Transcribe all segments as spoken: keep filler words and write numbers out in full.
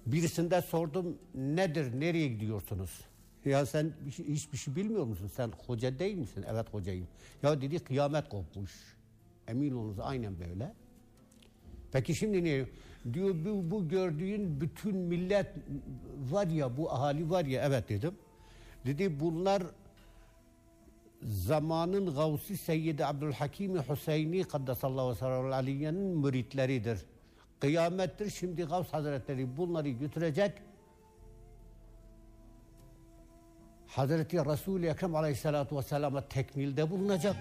Birisinde sordum, nedir, nereye gidiyorsunuz? Ya sen hiçbir şey bilmiyor musun? Sen hoca değil misin? Evet hocayım. Ya dedi, kıyamet kopmuş. Emin olunuz, aynen böyle. Peki şimdi ne? Diyor bu, bu gördüğün bütün millet var ya, bu ahali var ya, evet dedim. Dedi bunlar zamanın Gavsi Seyyid Abdülhakim Hüseyini Kaddesallahu sallallahu aleyhi'nin müritleridir. Kıyamettir, şimdi Gavs Hazretleri bunları götürecek. Hazreti Resul-i Ekrem Aleyhisselatü Vesselam'a tekmilde bulunacak.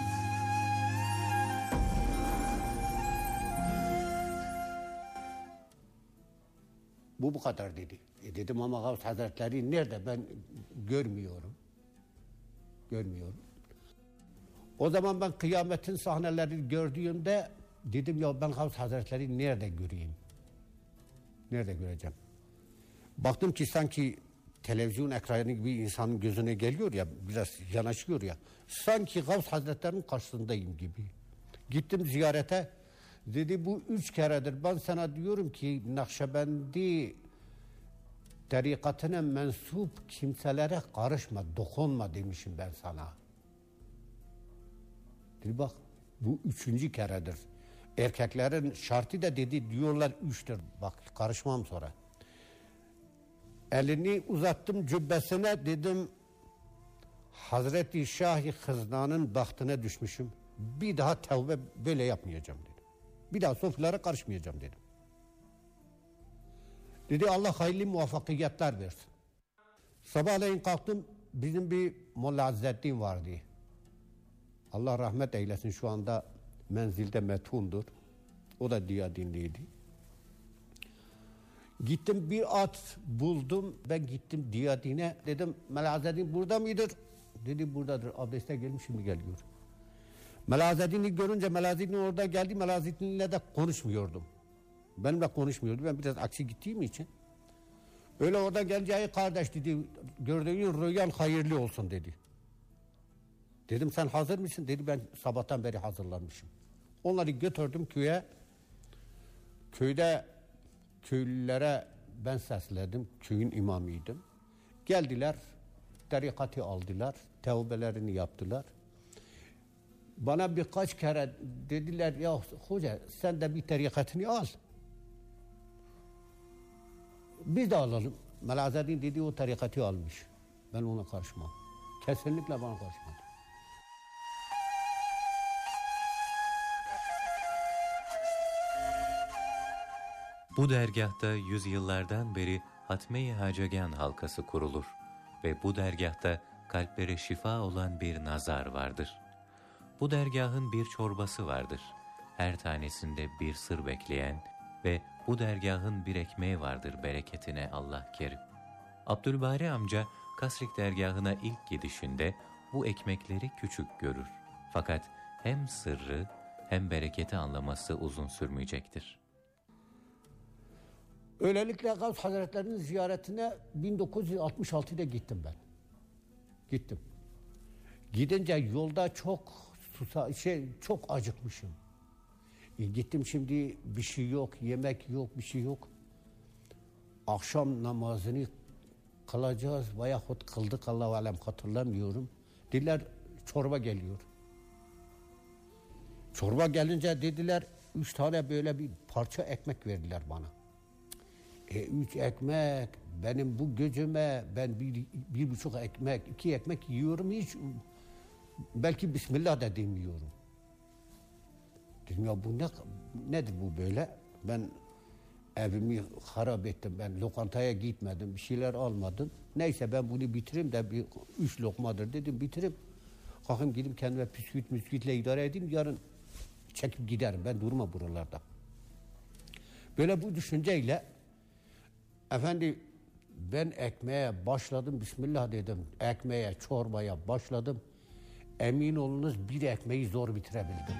Bu bu kadar dedi. E dedim ama Gavs Hazretleri nerede, ben görmüyorum. Görmüyorum. O zaman ben kıyametin sahnelerini gördüğümde dedim ya ben Gavs Hazretleri nerede göreyim? Nerede göreceğim? Baktım ki sanki televizyon ekranı gibi insanın gözüne geliyor ya, biraz yanaşıyor ya. Sanki Gavs Hazretleri'nin karşısındayım gibi. Gittim ziyarete. Dedi bu üç keredir ben sana diyorum ki Nakşibendi tarikatına mensup kimselere karışma, dokunma demişim ben sana. Dedi bak bu üçüncü keredir. Erkeklerin şartı da dedi diyorlar üçtür. Bak karışmam sonra. Elini uzattım cübbesine, dedim Hazreti Şah-ı Hızna'nın bahtına düşmüşüm. Bir daha tevbe böyle yapmayacağım dedim. Bir daha sofralara karışmayacağım dedim. Dedi Allah hayırlı muvaffakiyetler versin. Sabahleyin kalktım, bizim bir Molla Azzettin vardı. Allah rahmet eylesin, şu anda menzilde methundur. O da Diyadinliydi. Gittim bir at buldum, ben gittim Diyadin'e, dedim Melazeddin burada mıdır? Dedi buradadır, abdeste gelmiş şimdi geliyor. Melazeddin'i görünce Melazeddin orada geldi, Melazeddin'le de konuşmuyordum. Benimle konuşmuyordu, ben biraz aksi gittiğim için. Öyle oradan gelince ay kardeş dedi, gördüğün rüyan hayırlı olsun dedi. Dedim sen hazır mısın? Dedi ben sabahtan beri hazırlanmışım. Onları götürdüm köye. Köyde köylülere ben sesledim, köyün imamıydım. Geldiler, tarikatı aldılar, tevbelerini yaptılar. Bana birkaç kere dediler ya hoca sen de bir tarikatını al. Biz de alalım. Melazeddin dedi o tarikatı almış. Ben ona karışmam. Kesinlikle bana karışmadı. Bu dergahta yüzyıllardan beri Hatme-i Hacegan halkası kurulur ve bu dergahta kalplere şifa olan bir nazar vardır. Bu dergahın bir çorbası vardır. Her tanesinde bir sır bekleyen ve bu dergahın bir ekmeği vardır bereketine Allah kerim. Abdülbari amca Kasrik dergahına ilk gidişinde bu ekmekleri küçük görür. Fakat hem sırrı hem bereketi anlaması uzun sürmeyecektir. Öylelikle Gavs Hazretleri'nin ziyaretine bin dokuz yüz altmış altıda gittim ben. Gittim. Gidince yolda çok susa, şey çok acıkmışım. E gittim şimdi bir şey yok, yemek yok, bir şey yok. Akşam namazını kılacağız veyahut kıldık Allahu alem hatırlamıyorum. Dediler çorba geliyor. Çorba gelince dediler üç tane böyle bir parça ekmek verdiler bana. E üç ekmek benim bu gücüme, ben bir, bir buçuk ekmek, iki ekmek yiyorum hiç belki Bismillah da demiyorum. Dedim ya bu ne, nedir bu böyle? Ben evimi harap ettim, ben lokantaya gitmedim, bir şeyler almadım. Neyse ben bunu bitireyim de bir üç lokmadır dedim bitirip kalkayım gidip kendime püsküvit müsküvitle idare edeyim, yarın çekip giderim, ben durma buralarda. Böyle bu düşünceyle efendi ben ekmeğe başladım, Bismillah dedim, ekmeğe, çorbaya başladım. Emin olunuz bir ekmeği zor bitirebildim.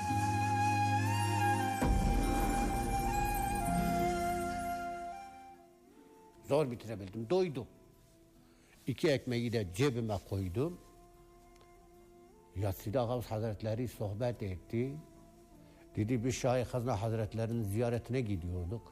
Zor bitirebildim, doydum. İki ekmeği de cebime koydum. Yassıda Gavs Hazretleri sohbet etti. Dedi bir Şah-ı Hazna Hazretleri'nin ziyaretine gidiyorduk.